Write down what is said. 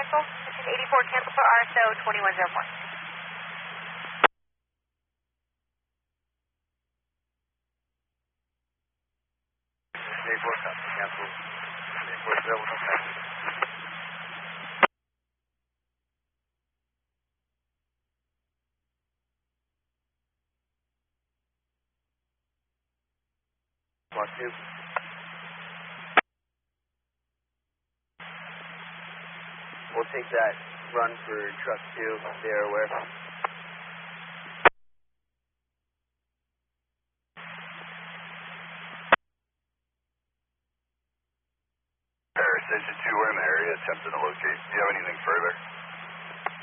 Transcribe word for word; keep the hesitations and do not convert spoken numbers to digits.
cancel. Station eighty-four cancel for R S O twenty-one oh four. eighty-four cancel. eighty-four zero one cancel. Block two. We'll take that run for truck two, they are aware. Station two, we're in the area attempting to locate. Do you have anything further?